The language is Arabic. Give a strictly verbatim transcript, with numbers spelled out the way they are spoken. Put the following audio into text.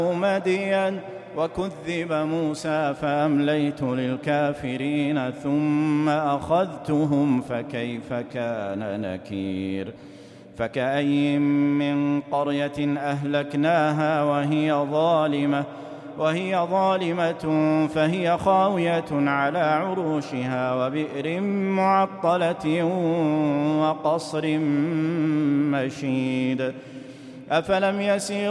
مدين وكذب موسى فأمليت للكافرين ثم أخذتهم فكيف كان نكير فكأي من قرية أهلكناها وهي ظالمة وهي ظالمة فهي خاوية على عروشها وبئر معطلة وقصر مشيد أفلم يسيروا